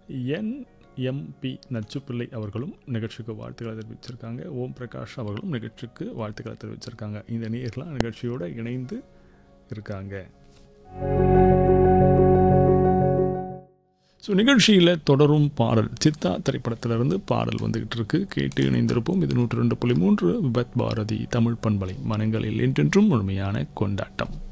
NMP நச்சுப்பிள்ளை அவர்களும் நிகழ்ச்சிக்கு வாழ்த்துக்களை தெரிவிச்சிருக்காங்க. ஓம் பிரகாஷ் அவர்களும் நிகழ்ச்சிக்கு வாழ்த்துக்களை தெரிவிச்சிருக்காங்க. இந்த நேயர்களாம் நிகழ்ச்சியோடு இணைந்து இருக்காங்க. ஸோ நிகழ்ச்சியில் தொடரும் பாடல் சித்தா திரைப்படத்திலிருந்து பாடல் வந்துகிட்டு இருக்கு. கேட்டு இணைந்திருப்போம். இது 102.3 விபத் பாரதி தமிழ் பண்பலை மனங்களில் என்றென்றும் முழுமையான கொண்டாட்டம்.